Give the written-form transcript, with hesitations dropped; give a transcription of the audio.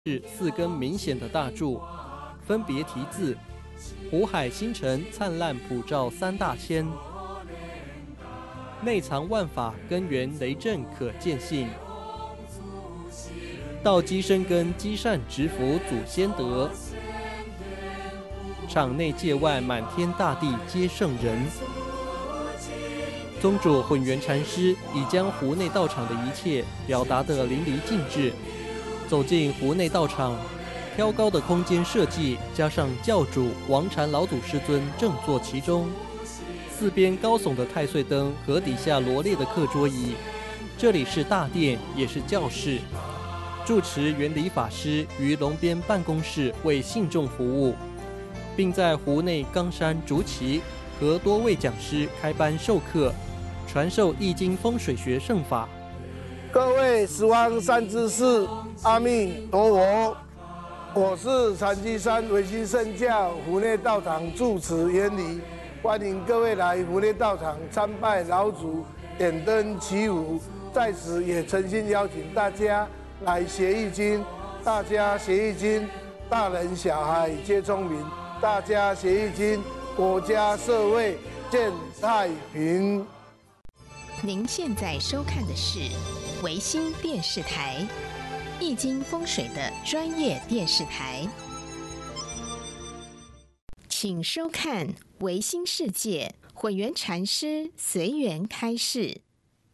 是4根明显的大柱，分别题字“湖海星辰灿烂普照3大千”，内藏万法根源雷震可见性，道基生根积善植福祖先德，场内界外满天大地皆圣人。宗主混元禅师已将湖内道场的一切表达得淋漓尽致。走进湖内道场，挑高的空间设计加上教主王禅老祖师尊正坐其中，四边高耸的太岁灯和底下罗列的课桌椅。这里是大殿，也是教室。住持圆理法师于龙边办公室为信众服务，并在湖内冈山竹崎和多位讲师开班授课，传授易经风水学圣法。 各位十方善知识，阿弥陀佛！我是禅机山维新圣教湖内道场住持圆理，欢迎各位来湖内道场参拜老祖、点灯祈福。在此也诚心邀请大家来学易经。大家学易经，大人小孩皆聪明；大家学易经，国家社会见太平。 您现在收看的是维新电视台，易经风水的专业电视台，请收看维新世界混元禅师随缘开示。